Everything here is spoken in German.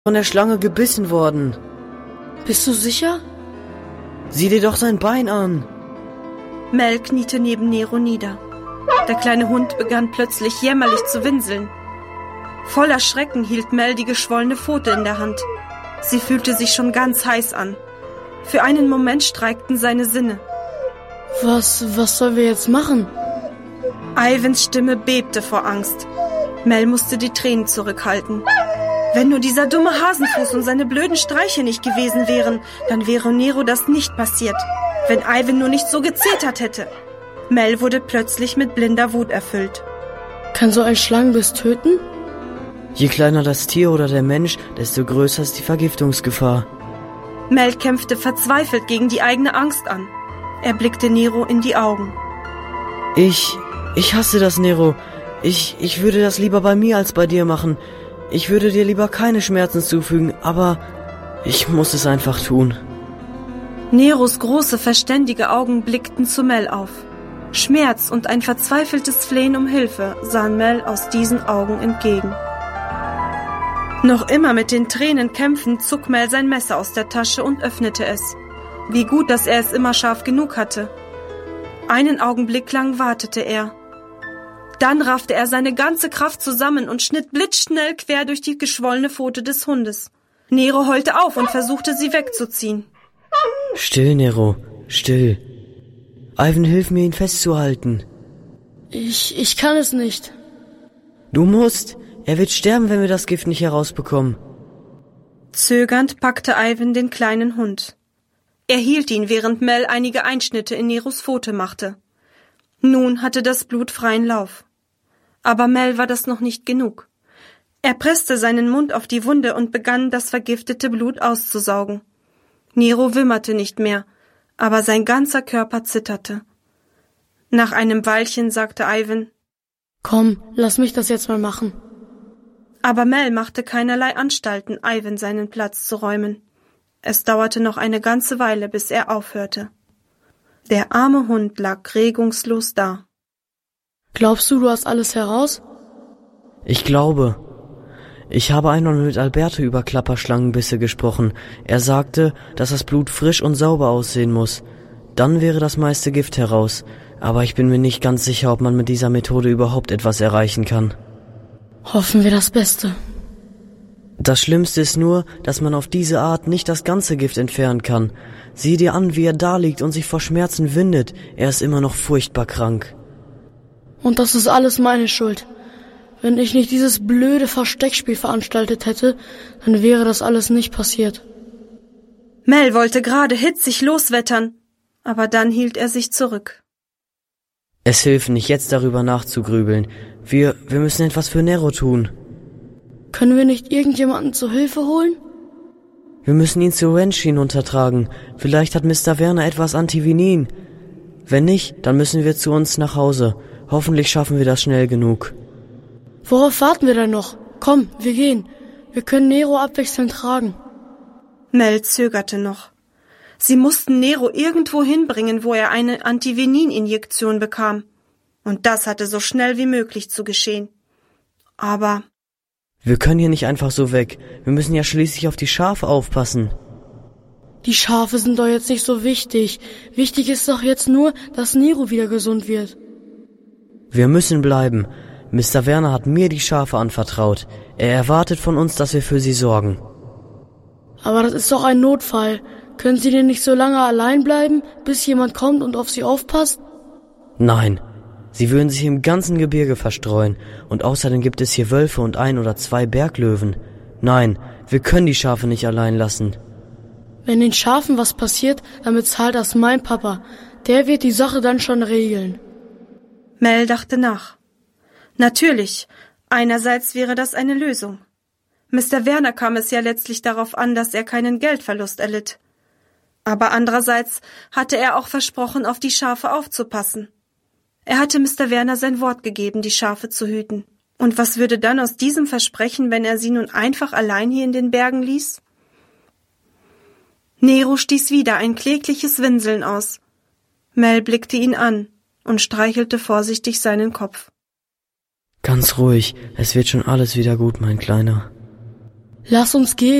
von der Schlange gebissen worden. Bist du sicher? Sieh dir doch sein Bein an. Mel kniete neben Nero nieder. Der kleine Hund begann plötzlich jämmerlich zu winseln. Voller Schrecken hielt Mel die geschwollene Pfote in der Hand. Sie fühlte sich schon ganz heiß an. Für einen Moment streikten seine Sinne. Was sollen wir jetzt machen? Ivans Stimme bebte vor Angst. Mel musste die Tränen zurückhalten. Wenn nur dieser dumme Hasenfuß und seine blöden Streiche nicht gewesen wären, dann wäre Nero das nicht passiert. Wenn Ivan nur nicht so gezetert hätte. Mel wurde plötzlich mit blinder Wut erfüllt. Kann so ein Schlangenbiss töten? Je kleiner das Tier oder der Mensch, desto größer ist die Vergiftungsgefahr. Mel kämpfte verzweifelt gegen die eigene Angst an. Er blickte Nero in die Augen. Ich hasse das, Nero. Ich würde das lieber bei mir als bei dir machen. Ich würde dir lieber keine Schmerzen zufügen, aber ich muss es einfach tun. Neros große, verständige Augen blickten zu Mel auf. Schmerz und ein verzweifeltes Flehen um Hilfe sahen Mel aus diesen Augen entgegen. Noch immer mit den Tränen kämpfend zog Mel sein Messer aus der Tasche und öffnete es. Wie gut, dass er es immer scharf genug hatte. Einen Augenblick lang wartete er. Dann raffte er seine ganze Kraft zusammen und schnitt blitzschnell quer durch die geschwollene Pfote des Hundes. Nero heulte auf und versuchte, sie wegzuziehen. Still, Nero, still. Ivan, hilf mir, ihn festzuhalten. Ich kann es nicht. Du musst. Er wird sterben, wenn wir das Gift nicht herausbekommen. Zögernd packte Ivan den kleinen Hund. Er hielt ihn, während Mel einige Einschnitte in Neros Pfote machte. Nun hatte das Blut freien Lauf. Aber Mel war das noch nicht genug. Er presste seinen Mund auf die Wunde und begann, das vergiftete Blut auszusaugen. Nero wimmerte nicht mehr, aber sein ganzer Körper zitterte. Nach einem Weilchen sagte Ivan: Komm, lass mich das jetzt mal machen. Aber Mel machte keinerlei Anstalten, Ivan seinen Platz zu räumen. Es dauerte noch eine ganze Weile, bis er aufhörte. Der arme Hund lag regungslos da. Glaubst du hast alles heraus? Ich glaube. Ich habe einmal mit Alberto über Klapperschlangenbisse gesprochen. Er sagte, dass das Blut frisch und sauber aussehen muss. Dann wäre das meiste Gift heraus. Aber ich bin mir nicht ganz sicher, ob man mit dieser Methode überhaupt etwas erreichen kann. Hoffen wir das Beste. Das Schlimmste ist nur, dass man auf diese Art nicht das ganze Gift entfernen kann. Sieh dir an, wie er da liegt und sich vor Schmerzen windet. Er ist immer noch furchtbar krank. Und das ist alles meine Schuld. Wenn ich nicht dieses blöde Versteckspiel veranstaltet hätte, dann wäre das alles nicht passiert. Mel wollte gerade hitzig loswettern, aber dann hielt er sich zurück. Es hilft nicht, jetzt darüber nachzugrübeln. Wir müssen etwas für Nero tun. Können wir nicht irgendjemanden zur Hilfe holen? Wir müssen ihn zu Ranch hinuntertragen. Vielleicht hat Mr. Werner etwas Antivinin. Wenn nicht, dann müssen wir zu uns nach Hause. Hoffentlich schaffen wir das schnell genug. Worauf warten wir denn noch? Komm, wir gehen. Wir können Nero abwechselnd tragen. Mel zögerte noch. Sie mussten Nero irgendwo hinbringen, wo er eine Antivinin-Injektion bekam. Und das hatte so schnell wie möglich zu geschehen. Aber... Wir können hier nicht einfach so weg. Wir müssen ja schließlich auf die Schafe aufpassen. Die Schafe sind doch jetzt nicht so wichtig. Wichtig ist doch jetzt nur, dass Nero wieder gesund wird. Wir müssen bleiben. Mr. Werner hat mir die Schafe anvertraut. Er erwartet von uns, dass wir für sie sorgen. Aber das ist doch ein Notfall. Können Sie denn nicht so lange allein bleiben, bis jemand kommt und auf Sie aufpasst? Nein. Sie würden sich im ganzen Gebirge verstreuen, und außerdem gibt es hier Wölfe und 1 oder 2 Berglöwen. Nein, wir können die Schafe nicht allein lassen. Wenn den Schafen was passiert, dann bezahlt das mein Papa. Der wird die Sache dann schon regeln. Mel dachte nach. Natürlich, einerseits wäre das eine Lösung. Mr. Werner kam es ja letztlich darauf an, dass er keinen Geldverlust erlitt. Aber andererseits hatte er auch versprochen, auf die Schafe aufzupassen. Er hatte Mr. Werner sein Wort gegeben, die Schafe zu hüten. Und was würde dann aus diesem Versprechen, wenn er sie nun einfach allein hier in den Bergen ließ? Nero stieß wieder ein klägliches Winseln aus. Mel blickte ihn an und streichelte vorsichtig seinen Kopf. Ganz ruhig, es wird schon alles wieder gut, mein Kleiner. Lass uns gehen.